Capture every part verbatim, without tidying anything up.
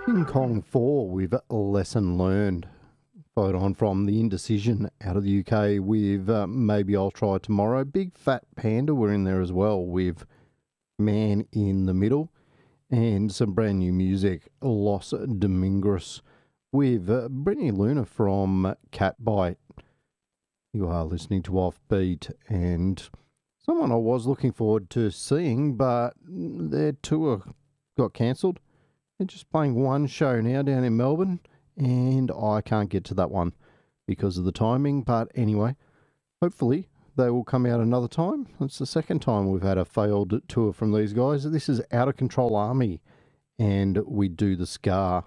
King Kong four with Lesson Learned. Vote on from The Indecision out of the U K with uh, Maybe I'll Try Tomorrow. Big Fat Panda were in there as well with Man in the Middle. And some brand new music, Los Domingos with uh, Brittany Luna from Catbite. You are listening to Offbeat, and someone I was looking forward to seeing, but their tour got cancelled. They're just playing one show now down in Melbourne, and I can't get to that one because of the timing. But anyway, hopefully they will come out another time. It's the second time we've had a failed tour from these guys. This is Out of Control Army, and We Do the Scar.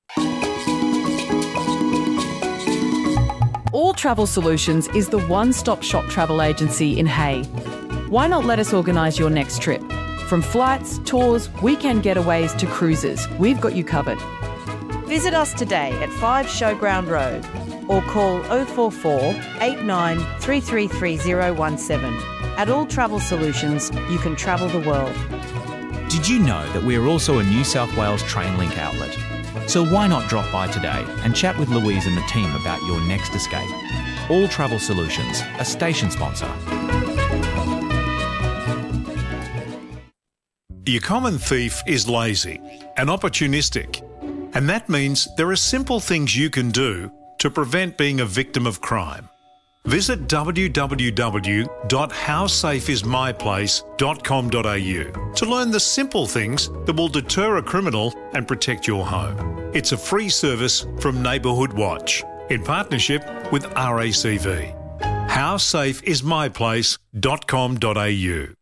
All Travel Solutions is the one-stop shop travel agency in Hay. Why not let us organise your next trip? From flights, tours, weekend getaways to cruises, we've got you covered. Visit us today at five Showground Road or call oh four four, eight nine, three three three oh one seven. At All Travel Solutions, you can travel the world. Did you know that we are also a New South Wales Trainlink outlet? So why not drop by today and chat with Louise and the team about your next escape? All Travel Solutions, a station sponsor. Your common thief is lazy and opportunistic, and that means there are simple things you can do to prevent being a victim of crime. Visit w w w dot how safe is my place dot com dot a u to learn the simple things that will deter a criminal and protect your home. It's a free service from Neighbourhood Watch in partnership with R A C V. how safe is my place dot com dot a u.